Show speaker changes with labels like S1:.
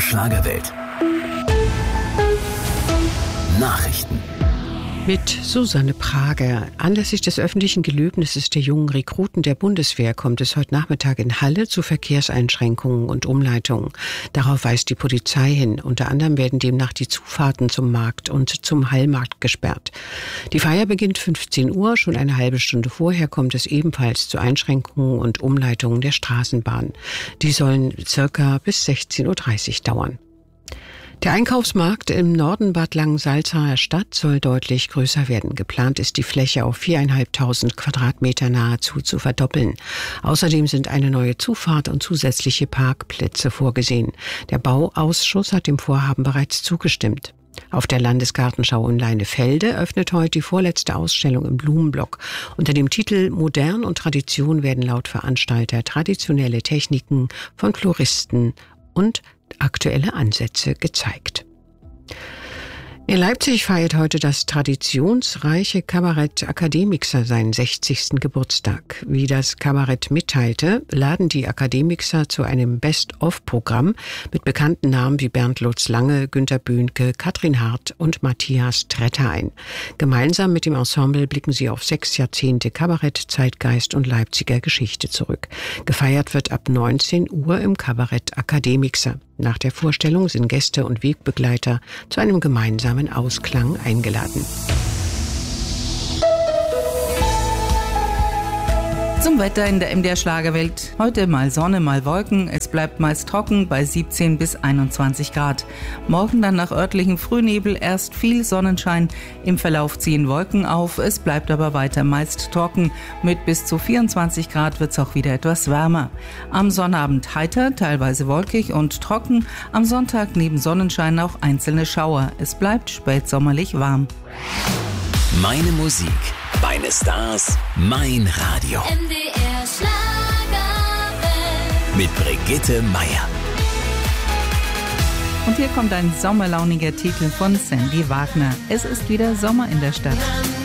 S1: Schlagerwelt. Nachrichten.
S2: Mit Susanne Prager. Anlässlich des öffentlichen Gelöbnisses der jungen Rekruten der Bundeswehr kommt es heute Nachmittag in Halle zu Verkehrseinschränkungen und Umleitungen. Darauf weist die Polizei hin. Unter anderem werden demnach die Zufahrten zum Markt und zum Hallmarkt gesperrt. Die Feier beginnt 15 Uhr. Schon eine halbe Stunde vorher kommt es ebenfalls zu Einschränkungen und Umleitungen der Straßenbahn. Die sollen circa bis 16.30 Uhr dauern. Der Einkaufsmarkt im Norden Bad Langensalzaer Stadt soll deutlich größer werden. Geplant ist, die Fläche auf 4.500 Quadratmeter nahezu zu verdoppeln. Außerdem sind eine neue Zufahrt und zusätzliche Parkplätze vorgesehen. Der Bauausschuss hat dem Vorhaben bereits zugestimmt. Auf der Landesgartenschau in Leinefelde öffnet heute die vorletzte Ausstellung im Blumenblock. Unter dem Titel Modern und Tradition werden laut Veranstalter traditionelle Techniken von Floristen und aktuelle Ansätze gezeigt. In Leipzig feiert heute das traditionsreiche Kabarett Akademixer seinen 60. Geburtstag. Wie das Kabarett mitteilte, laden die Akademixer zu einem Best-of-Programm mit bekannten Namen wie Bernd Lutz Lange, Günter Böhnke, Katrin Hart und Matthias Tretter ein. Gemeinsam mit dem Ensemble blicken sie auf 6 Jahrzehnte Kabarett, Zeitgeist und Leipziger Geschichte zurück. Gefeiert wird ab 19 Uhr im Kabarett Akademixer. Nach der Vorstellung sind Gäste und Wegbegleiter zu einem gemeinsamen Ausklang eingeladen.
S3: Zum Wetter in der MDR Schlagerwelt. Heute mal Sonne, mal Wolken. Es bleibt meist trocken bei 17 bis 21 Grad. Morgen dann nach örtlichem Frühnebel erst viel Sonnenschein. Im Verlauf ziehen Wolken auf. Es bleibt aber weiter meist trocken. Mit bis zu 24 Grad wird es auch wieder etwas wärmer. Am Sonnabend heiter, teilweise wolkig und trocken. Am Sonntag neben Sonnenschein auch einzelne Schauer. Es bleibt spätsommerlich warm.
S1: Meine Musik, meine Stars, mein Radio.
S4: MDR Schlagerwelt.
S1: Mit Brigitte Meier.
S3: Und hier kommt ein sommerlauniger Titel von Sandy Wagner. Es ist wieder Sommer in der Stadt.